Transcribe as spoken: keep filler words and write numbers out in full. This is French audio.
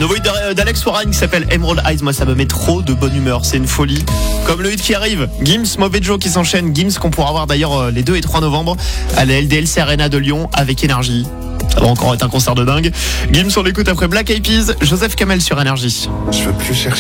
nouveau hit d'Alex Warren qui s'appelle Emerald Eyes. Moi, ça me met trop de bonne humeur. C'est une folie. Comme le hit qui arrive. Gims, Mauvais Joe qui s'enchaîne. Gims qu'on pourra voir d'ailleurs les deux et trois novembre à la L D L C Arena de Lyon avec Énergie. Ça va encore être un concert de dingue. Gims, on l'écoute après Black Eyed Peas. Joseph Kamel sur Énergie. Je veux plus chercher.